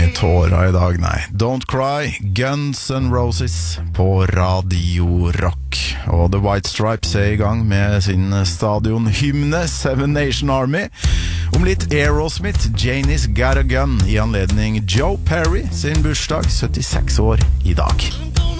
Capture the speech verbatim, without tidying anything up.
tåra i dag, nei. Don't Cry, Guns N' Roses på Radio Rock. Og The White Stripes er i gang med sin stadionhymne Seven Nation Army. Om litt Aerosmith, Janie's Got a Gun, i anledning Joe Perry sin bursdag, syttiseks år i dag.